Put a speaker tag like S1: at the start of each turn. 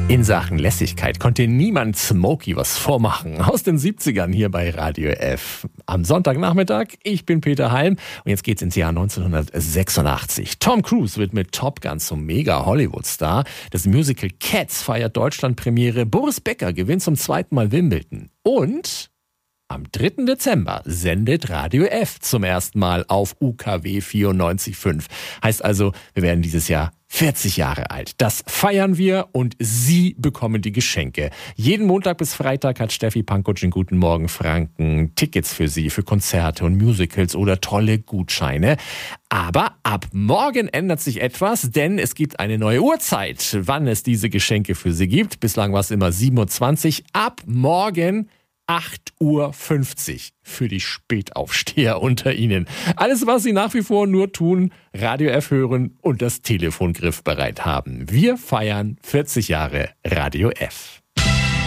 S1: In Sachen Lässigkeit konnte niemand Smokey was vormachen. Aus den 70ern hier bei Radio F. Am Sonntagnachmittag, ich bin Peter Heim und jetzt geht's ins Jahr 1986. Tom Cruise wird mit Top Gun zum Mega-Hollywood-Star. Das Musical Cats feiert Deutschlandpremiere. Boris Becker gewinnt zum 2. Mal Wimbledon. Und am 3. Dezember sendet Radio F zum ersten Mal auf UKW 94.5. Heißt also, wir werden dieses Jahr 40 Jahre alt. Das feiern wir und Sie bekommen die Geschenke. Jeden Montag bis Freitag hat Steffi Pankutsch in Guten Morgen Franken Tickets für Sie, für Konzerte und Musicals oder tolle Gutscheine. Aber ab morgen ändert sich etwas, denn es gibt eine neue Uhrzeit, wann es diese Geschenke für Sie gibt. Bislang war es immer 7.20 Uhr. Ab morgen 8.50 Uhr für die Spätaufsteher unter Ihnen. Alles, was Sie nach wie vor nur tun, Radio F hören und das Telefon griffbereit haben. Wir feiern 40 Jahre Radio F.